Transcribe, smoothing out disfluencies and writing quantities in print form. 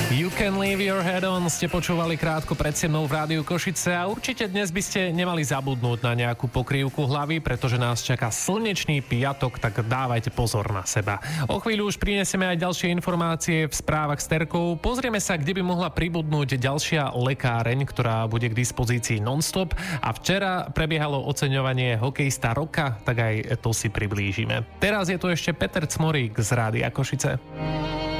You Can Leave Your Head On ste počúvali krátko pred 7 v Rádiu Košice a určite dnes by ste nemali zabudnúť na nejakú pokrývku hlavy, pretože nás čaká slnečný piatok, tak dávajte pozor na seba. O chvíľu už prinesieme aj ďalšie informácie v správach s Terkou. Pozrieme sa, kde by mohla pribudnúť ďalšia lekáreň, ktorá bude k dispozícii non-stop, a včera prebiehalo oceňovanie hokejista roka, tak aj to si priblížime. Teraz je tu ešte Peter Cmorík z Rádia Košice.